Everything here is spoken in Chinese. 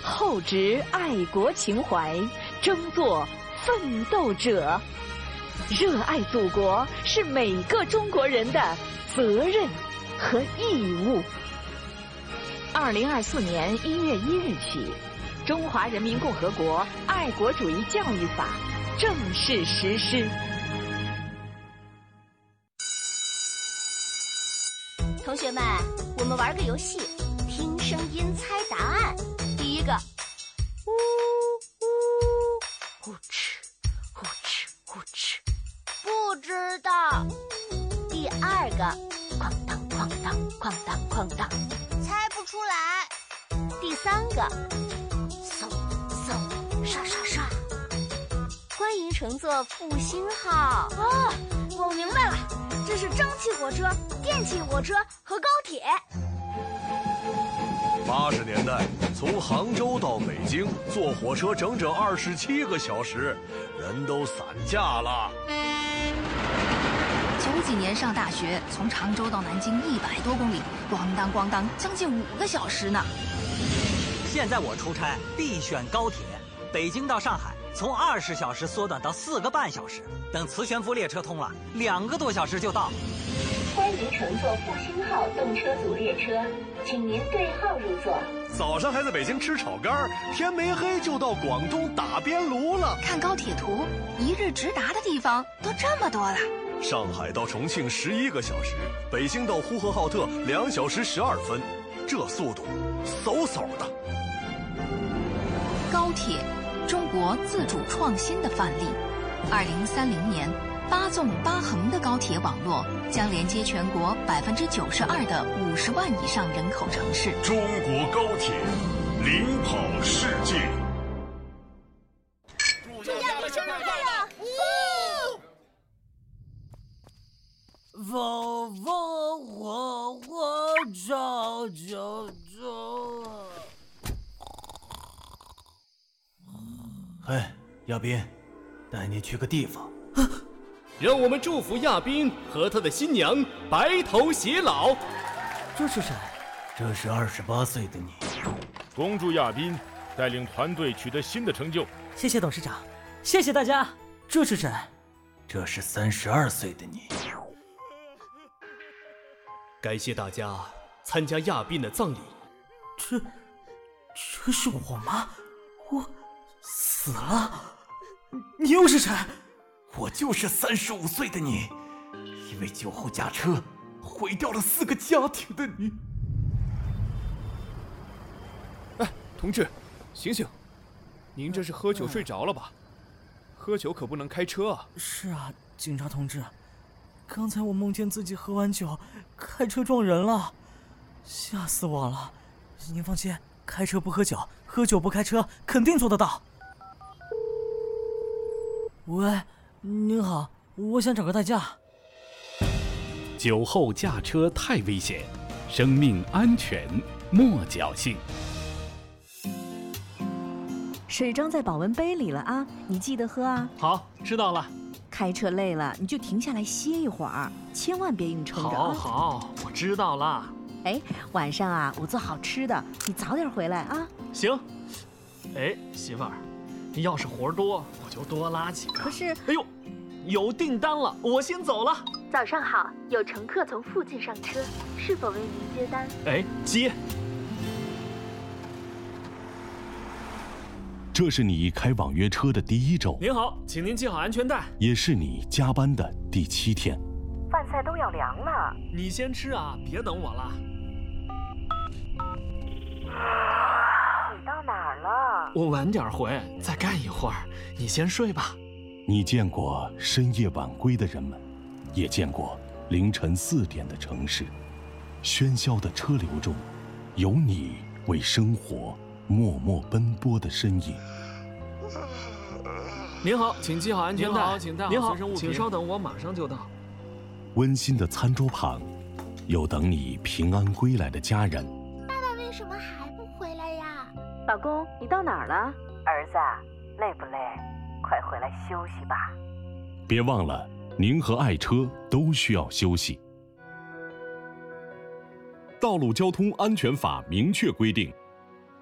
厚植爱国情怀，争做奋斗者。热爱祖国是每个中国人的责任和义务。2024年1月1日起，《中华人民共和国爱国主义教育法》正式实施。 同学们，我们玩个游戏，听声音猜答案。第一个，呜呜，呼哧呼哧呼哧，不知道。第二个，哐当哐当哐当哐当，猜不出来。第三个，嗖嗖刷刷刷，欢迎乘坐复兴号。 哦，我明白了，这是蒸汽火车、电气火车和高铁。 80年代，从杭州到北京坐火车整整27个小时，人都散架了。 90几年上大学，从常州到南京100多公里，咣当咣当，将近5个小时呢。 现在我出差必选高铁，北京到上海从20小时缩短到4个半小时，等磁悬浮列车通了，2个多小时就到。 欢迎乘坐复兴号动车组列车，请您对号入座。 早上还在北京吃炒肝，天没黑就到广东打边炉了。 看高铁图，一日直达的地方都这么多了。 上海到重庆11个小时，北京到呼和浩特2小时12分，这速度嗖嗖的。 高铁，中国自主创新的范例。2030年，8纵8横的高铁网络将连接全国92%的50万以上人口城市。 中国高铁领跑世界。 祝亚比生日快乐！ 风风火火照照照。 嘿，亚斌，带你去个地方。 让我们祝福亚斌和他的新娘白头偕老。 这是谁？这是28岁的你。 恭祝亚斌带领团队取得新的成就。 谢谢董事长，谢谢大家。这是谁？ 这是32岁的你。 感谢大家参加亚斌的葬礼。 这是我吗？我死了？你又是谁？ 我就是35岁的你，因为酒后驾车毁掉了4个家庭的你。 哎，同志，醒醒！您这是喝酒睡着了吧？喝酒可不能开车啊！ 是啊，警察同志，刚才我梦见自己喝完酒开车撞人了，吓死我了。您放心，开车不喝酒，喝酒不开车，肯定做得到。喂，您好，我想找个代驾。 酒后驾车太危险，生命安全莫侥幸。 水装在保温杯里了啊，你记得喝啊。 好，知道了。 开车累了你就停下来歇一会儿，千万别硬撑着。 好，我知道了。 哎，晚上啊，我做好吃的，你早点回来啊。 行。哎，媳妇儿，你要是活多，我就多拉几个。 可是， 哎呦，有订单了，我先走了。 早上好，有乘客从附近上车，是否为您接单？ 哎，接。 这是你开网约车的第1周。 您好，请您系好安全带。 也是你加班的第7天。 饭菜都要凉了， 你先吃啊，别等我了。 你到哪儿了？ 我晚点回，再干一会儿。你先睡吧。 你见过深夜晚归的人们，也见过凌晨4点的城市。喧嚣的车流中，有你为生活默默奔波的身影。 您好，请系好安全带。请带好随身物品。请稍等，我马上就到。 温馨的餐桌旁，有等你平安归来的家人。 爸爸为什么还不回来呀？ 老公，你到哪儿了？儿子，累不累？快回来休息吧。 别忘了，您和爱车都需要休息。道路交通安全法明确规定，